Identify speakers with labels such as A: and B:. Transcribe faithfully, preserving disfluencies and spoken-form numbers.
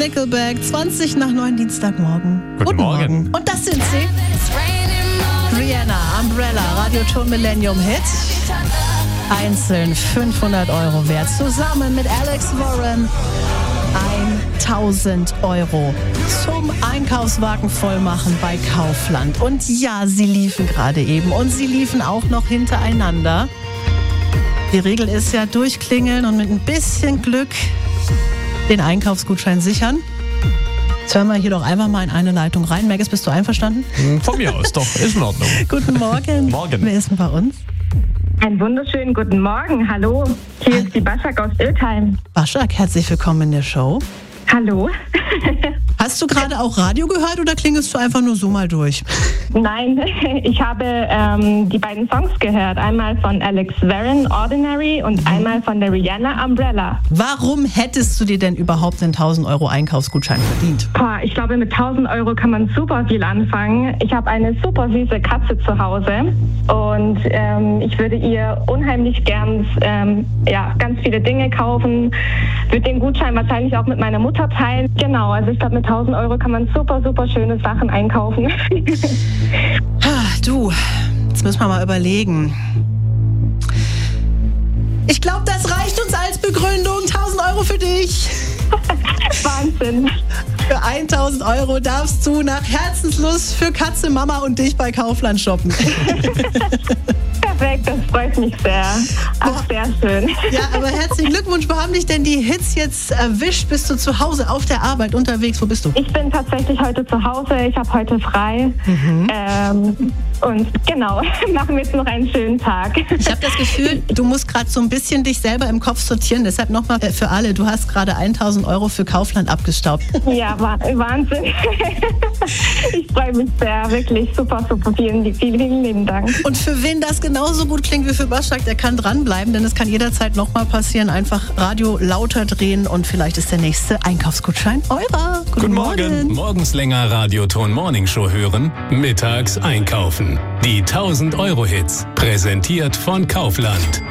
A: Nickelback, zwanzig nach neun Dienstagmorgen.
B: Guten, Guten Morgen.
A: Morgen. Und das sind sie. Rihanna, Umbrella, Radioton Millennium Hit. Einzeln fünfhundert Euro wert. Zusammen mit Alex Warren tausend Euro zum Einkaufswagen vollmachen bei Kaufland. Und ja, sie liefen gerade eben. Und sie liefen auch noch hintereinander. Die Regel ist ja durchklingeln und mit ein bisschen Glück den Einkaufsgutschein sichern. Jetzt hören wir hier doch einfach mal in eine Leitung rein. Merkes, bist du einverstanden?
B: Von mir aus, doch. Ist in Ordnung.
A: Guten Morgen.
B: Morgen.
A: Wer ist denn bei uns?
C: Einen wunderschönen guten Morgen. Hallo, hier ist die Baschak aus Iltheim.
A: Baschak, herzlich willkommen in der Show.
C: Hallo.
A: Hast du gerade auch Radio gehört oder klingelst du einfach nur so mal durch?
C: Nein, ich habe ähm, die beiden Songs gehört. Einmal von Alex Warren, Ordinary, und einmal von der Rihanna, Umbrella.
A: Warum hättest du dir denn überhaupt einen tausend Euro Einkaufsgutschein verdient?
C: Boah, ich glaube, mit tausend Euro kann man super viel anfangen. Ich habe eine super süße Katze zu Hause und ähm, ich würde ihr unheimlich gern ähm, ja, ganz viele Dinge kaufen. Würde den Gutschein wahrscheinlich auch mit meiner Mutter teilen. Genau, also ich glaube, mit tausend Euro kann man super, super schöne Sachen einkaufen.
A: Ah, du, jetzt müssen wir mal überlegen. Ich glaube, das reicht uns als Begründung. tausend Euro für dich.
C: Wahnsinn.
A: Für tausend Euro darfst du nach Herzenslust für Katze, Mama und dich bei Kaufland shoppen.
C: Perfekt, das freut mich sehr. Ach, sehr schön.
A: Ja, aber herzlichen Glückwunsch. Wo haben dich denn die Hits jetzt erwischt? Bist du zu Hause, auf der Arbeit, unterwegs? Wo bist du?
C: Ich bin tatsächlich heute zu Hause. Ich habe heute frei. Mhm. Ähm, und genau, machen wir jetzt noch einen schönen Tag.
A: Ich habe das Gefühl, du musst gerade so ein bisschen dich selber im Kopf sortieren. Deshalb nochmal für alle, du hast gerade tausend Euro für Kaufland abgestaubt.
C: Ja, Wahnsinn. Ich freue mich sehr, wirklich super, super. Vielen, vielen, vielen lieben Dank.
A: Und für wen das genauso gut klingt wie für Baschak, der kann dranbleiben, denn es kann jederzeit nochmal passieren. Einfach Radio lauter drehen und vielleicht ist der nächste Einkaufsgutschein eurer.
B: Guten, Guten Morgen. Morgen. Morgens länger Radioton Morning Show hören, mittags einkaufen. Die tausend Euro Hits, präsentiert von Kaufland.